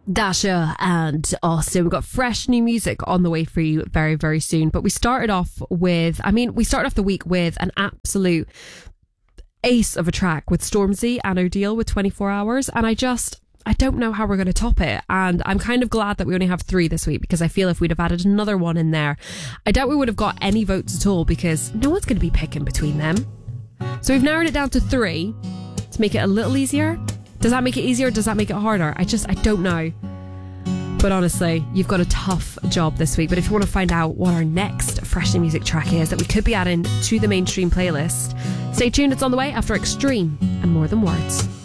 Dasha and Austin. We've got fresh new music on the way for you very, very soon. But we started off the week with an absolute ace of a track with Stormzy and Odile with 24 Hours. And I don't know how we're going to top it. And I'm kind of glad that we only have 3 this week, because I feel if we'd have added another one in there, I doubt we would have got any votes at all, because no one's going to be picking between them. So we've narrowed it down to 3 to make it a little easier. Does that make it easier? Does that make it harder? I don't know. But honestly, you've got a tough job this week. But if you want to find out what our next fresh new music track is that we could be adding to the mainstream playlist, stay tuned. It's on the way after Extreme and More Than Words.